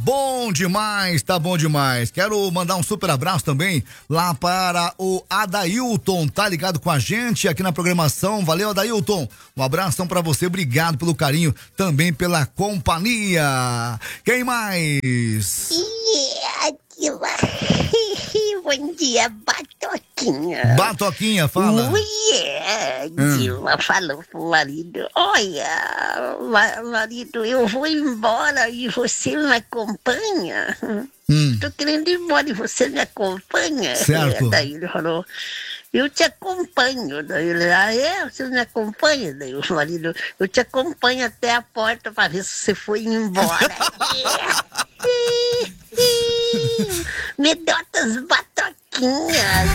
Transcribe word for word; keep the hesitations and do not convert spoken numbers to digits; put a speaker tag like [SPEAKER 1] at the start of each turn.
[SPEAKER 1] Bom demais, tá bom demais. Quero mandar um super abraço também lá para o Adailton, tá ligado com a gente aqui na programação. Valeu, Adailton. Um abração pra você, obrigado pelo carinho, também pela companhia. Quem mais?
[SPEAKER 2] Yeah, bom dia, Batoquinha.
[SPEAKER 1] Batoquinha, fala.
[SPEAKER 2] Mulher, Dilma hum. falou pro marido, olha, marido, eu vou embora e você me acompanha. Hum. Tô querendo ir embora e você me acompanha.
[SPEAKER 1] Certo.
[SPEAKER 2] Daí ele falou, eu te acompanho. Daí ele, ah é? Você me acompanha? Daí o marido, eu te acompanho até a porta pra ver se você foi embora. Me dá outras batoquinhas.